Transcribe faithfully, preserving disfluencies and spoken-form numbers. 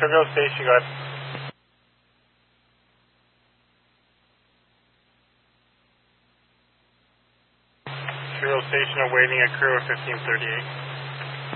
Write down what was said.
Sugar Hill Station, go ahead. Sugar Hill Station awaiting a crew of fifteen thirty-eight.